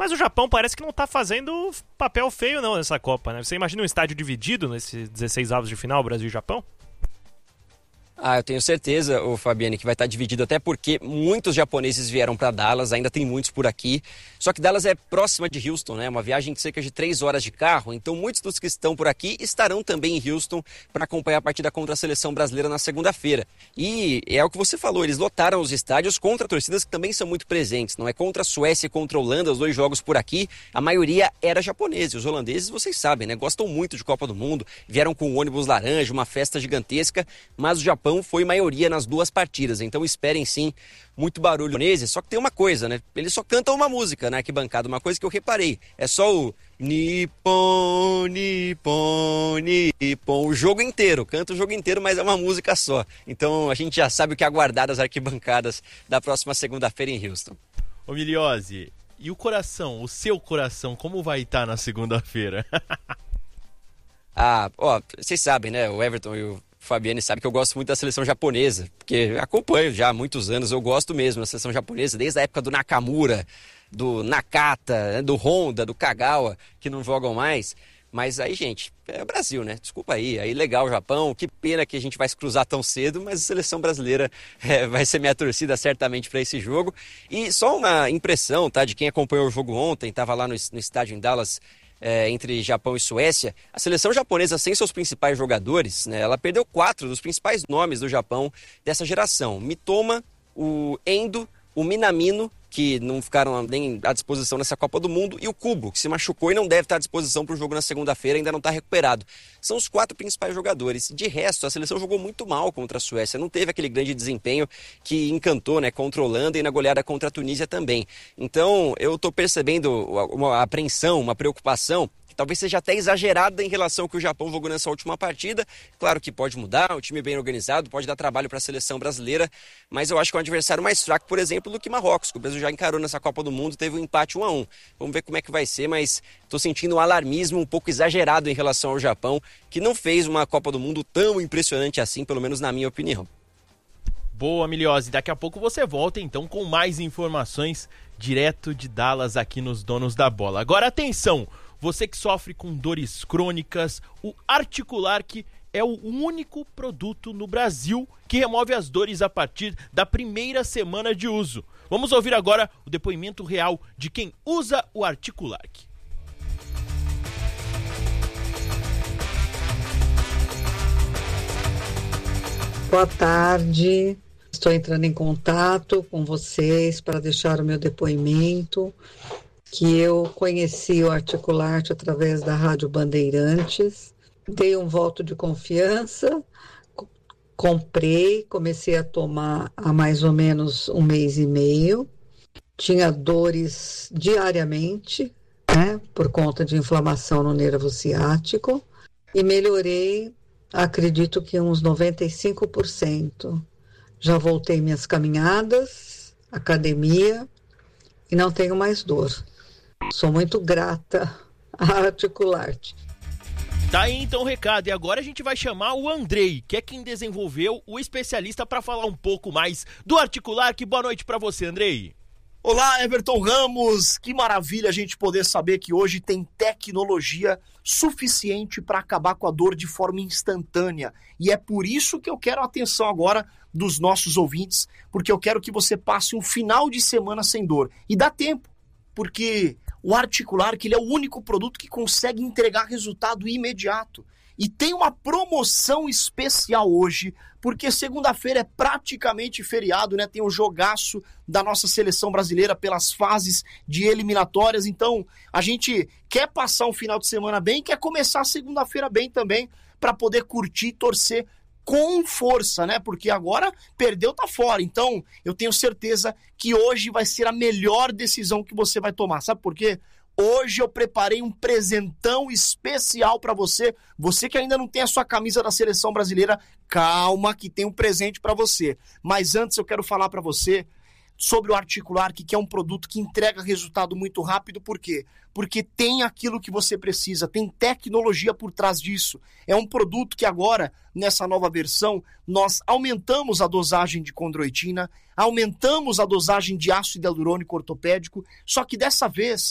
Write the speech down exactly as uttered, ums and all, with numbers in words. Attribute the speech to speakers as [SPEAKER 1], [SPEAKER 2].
[SPEAKER 1] Mas o Japão parece que não tá fazendo papel feio não nessa Copa, né? Você imagina um estádio dividido nesses dezesseis avos de final, Brasil e Japão?
[SPEAKER 2] Ah, eu tenho certeza, ô Fabiane, que vai estar dividido, até porque muitos japoneses vieram para Dallas, ainda tem muitos por aqui. Só que Dallas é próxima de Houston, né? Uma viagem de cerca de três horas de carro. Então muitos dos que estão por aqui estarão também em Houston para acompanhar a partida contra a seleção brasileira na segunda-feira. E é o que você falou, eles lotaram os estádios contra torcidas que também são muito presentes. Não é contra a Suécia e contra a Holanda, os dois jogos por aqui. A maioria era japonesa. Os holandeses, vocês sabem, né? Gostam muito de Copa do Mundo. Vieram com o ônibus laranja, uma festa gigantesca. Mas o Japão foi maioria nas duas partidas, então esperem sim muito barulho japonês. Só que tem uma coisa, né? Eles só cantam uma música na arquibancada, uma coisa que eu reparei, é só o Nippon, Nippon, Nippon, o jogo inteiro, canta o jogo inteiro, mas é uma música só. Então a gente já sabe o que aguardar das arquibancadas da próxima segunda-feira em Houston.
[SPEAKER 3] Ô Miliose, e o coração, o seu coração, como vai estar na segunda-feira?
[SPEAKER 2] Ah, ó, vocês sabem, né? O Everton e o Fabiane sabe que eu gosto muito da seleção japonesa, porque acompanho já há muitos anos, eu gosto mesmo da seleção japonesa, desde a época do Nakamura, do Nakata, do Honda, do Kagawa, que não jogam mais. Mas aí, gente, é o Brasil, né? Desculpa aí, aí legal o Japão, que pena que a gente vai se cruzar tão cedo, mas a seleção brasileira é, vai ser minha torcida certamente para esse jogo. E só uma impressão, tá, de quem acompanhou o jogo ontem, estava lá no, no estádio em Dallas, É, entre Japão e Suécia, a seleção japonesa sem seus principais jogadores, né, ela perdeu quatro dos principais nomes do Japão dessa geração. Mitoma, o Endo, o Minamino, que não ficaram nem à disposição nessa Copa do Mundo, e o Kubo, que se machucou e não deve estar à disposição para o jogo na segunda-feira, ainda não está recuperado. São os quatro principais jogadores. De resto, a seleção jogou muito mal contra a Suécia, não teve aquele grande desempenho que encantou, né, contra a Holanda e na goleada contra a Tunísia também. Então, eu estou percebendo uma apreensão, uma preocupação, que talvez seja até exagerada em relação ao que o Japão jogou nessa última partida. Claro que pode mudar, o time bem organizado, pode dar trabalho para a seleção brasileira, mas eu acho que é um adversário mais fraco, por exemplo, do que Marrocos, que o Brasil já encarou nessa Copa do Mundo, teve um empate um a um. Vamos ver como é que vai ser, mas estou sentindo um alarmismo um pouco exagerado em relação ao Japão, que não fez uma Copa do Mundo tão impressionante assim, pelo menos na minha opinião.
[SPEAKER 3] Boa, Miliose, daqui a pouco você volta então com mais informações direto de Dallas aqui nos Donos da Bola. Agora atenção! Você que sofre com dores crônicas, o Articulark é o único produto no Brasil que remove as dores a partir da primeira semana de uso. Vamos ouvir agora o depoimento real de quem usa o Articulark.
[SPEAKER 4] Boa tarde, estou entrando em contato com vocês para deixar o meu depoimento, que eu conheci o Articularte através da Rádio Bandeirantes, dei um voto de confiança, comprei, comecei a tomar há mais ou menos um mês e meio, tinha dores diariamente, né, por conta de inflamação no nervo ciático, e melhorei, acredito que uns noventa e cinco por cento. Já voltei minhas caminhadas, academia, e não tenho mais dor. Sou muito grata à Articularte.
[SPEAKER 3] Tá aí então o recado, e agora a gente vai chamar o Andrei, que é quem desenvolveu o especialista, para falar um pouco mais do Articulark. Boa noite para você, Andrei.
[SPEAKER 5] Olá, Everton Ramos, que maravilha a gente poder saber que hoje tem tecnologia suficiente para acabar com a dor de forma instantânea. E é por isso que eu quero a atenção agora dos nossos ouvintes, porque eu quero que você passe um final de semana sem dor. E dá tempo, porque o Articulark, ele é o único produto que consegue entregar resultado imediato. E tem uma promoção especial hoje, porque segunda-feira é praticamente feriado, né? Tem o jogaço da nossa seleção brasileira pelas fases de eliminatórias. Então, a gente quer passar um final de semana bem, quer começar a segunda-feira bem também, para poder curtir e torcer com força, né? Porque agora perdeu, tá fora. Então, eu tenho certeza que hoje vai ser a melhor decisão que você vai tomar. Sabe por quê? Hoje eu preparei um presentão especial para você. Você que ainda não tem a sua camisa da seleção brasileira, calma que tem um presente para você. Mas antes eu quero falar para você sobre o Articulark, que é um produto que entrega resultado muito rápido. Por quê? Porque tem aquilo que você precisa, tem tecnologia por trás disso. É um produto que agora, nessa nova versão, nós aumentamos a dosagem de condroitina, aumentamos a dosagem de ácido hialurônico ortopédico, só que dessa vez